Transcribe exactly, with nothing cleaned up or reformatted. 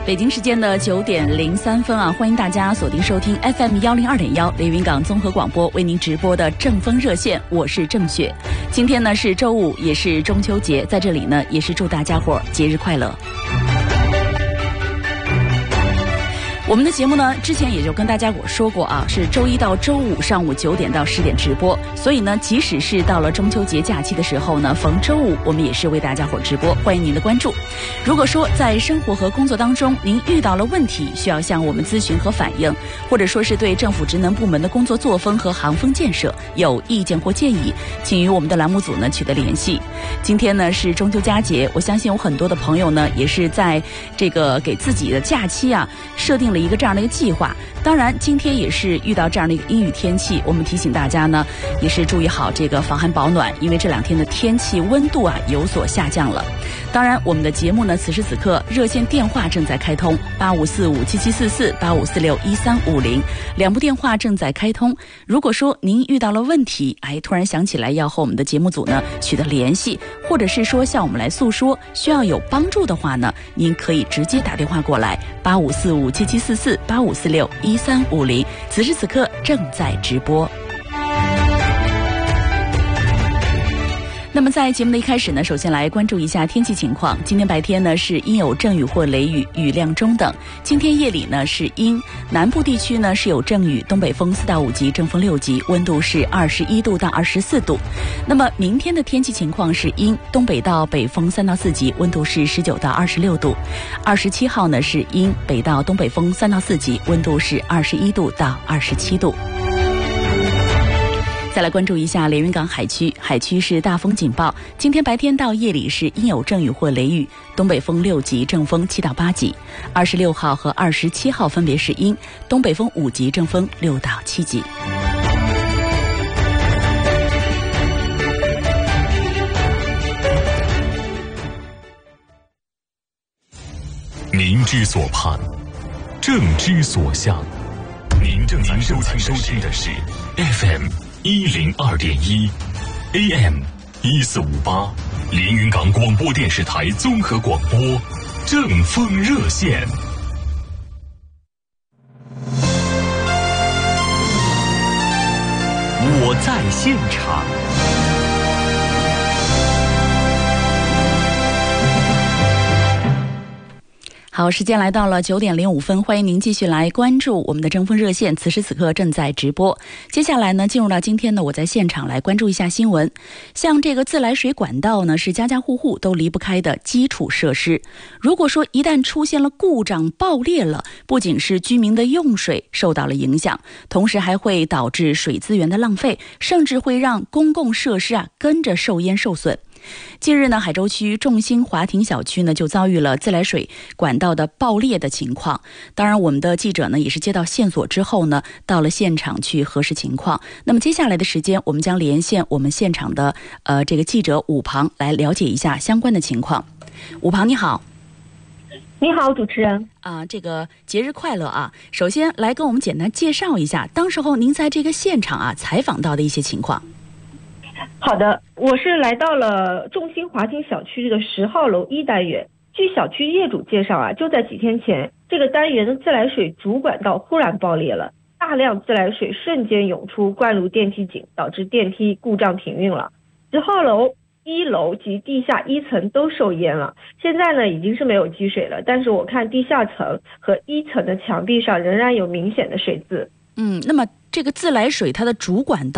北京时间的九点零三分啊，欢迎大家锁定收听 F M 幺零二点幺连云港综合广播为您直播的正风热线，我是郑雪。今天呢是周五，也是中秋节，在这里呢也是祝大家伙节日快乐。我们的节目呢，之前也就跟大家我说过啊，是周一到周五上午九点到十点直播，所以呢，即使是到了中秋节假期的时候呢，逢周五我们也是为大家伙直播，欢迎您的关注。如果说在生活和工作当中您遇到了问题，需要向我们咨询和反映，或者说是对政府职能部门的工作作风和行风建设有意见或建议，请与我们的栏目组呢取得联系。今天呢是中秋佳节，我相信有很多的朋友呢也是在这个给自己的假期啊设定了一个这样的一个计划。当然今天也是遇到这样的一个阴雨天气，我们提醒大家呢也是注意好这个防寒保暖，因为这两天的天气温度啊有所下降了。当然我们的节目呢此时此刻热线电话正在开通，八五四五七七四四，八五四六一三五零，两部电话正在开通。如果说您遇到了问题，哎，突然想起来要和我们的节目组呢取得联系，或者是说向我们来诉说需要有帮助的话呢，您可以直接打电话过来，八五四五七七四四，八五四六一三五零。此时此刻正在直播。那么在节目的一开始呢，首先来关注一下天气情况。今天白天呢是阴有阵雨或雷雨，雨量中等。今天夜里呢是阴，南部地区呢是有阵雨，东北风四到五级，阵风六级，温度是二十一度到二十四度。那么明天的天气情况是阴，东北到北风三到四级，温度是十九到二十六度。二十七号呢是阴，北到东北风三到四级，温度是二十一度到二十七度。再来关注一下连云港海区，海区是大风警报，今天白天到夜里是阴有阵雨或雷雨，东北风六级，阵风七到八级。二十六号和二十七号分别是阴，东北风五级，阵风六到七级。 民之所盼，政之所向。您正在收听收听的是 F M 一零二点一 A M 一四五八连云港广播电视台综合广播正风热线。我在现场。 好，时间来到了九点零五分，欢迎您继续来关注我们的正风热线，此时此刻正在直播。接下来呢，进入到今天呢，我在现场来关注一下新闻。像这个自来水管道呢，是家家户户都离不开的基础设施。如果说一旦出现了故障爆裂了，不仅是居民的用水受到了影响，同时还会导致水资源的浪费，甚至会让公共设施啊跟着受淹受损。近日呢，海州区众兴华庭小区呢就遭遇了自来水管道的爆裂的情况。当然我们的记者呢也是接到线索之后呢，到了现场去核实情况。那么接下来的时间，我们将连线我们现场的呃这个记者武庞来了解一下相关的情况。武庞你好。 你好，主持人啊，这个节日快乐啊！首先来跟我们简单介绍一下当时候您在这个现场啊采访到的一些情况。 好的，我是来到了众兴华庭小区的十号楼一单元。据小区业主介绍啊，就在几天前，这个单元的自来水主管道忽然爆裂了，大量自来水瞬间涌出，灌入电梯井，导致电梯故障停运了。十号楼一楼及地下一层都受淹了，现在呢已经是没有积水了，但是我看地下层和一层的墙壁上仍然有明显的水渍。 嗯，那么这个自来水它的主管道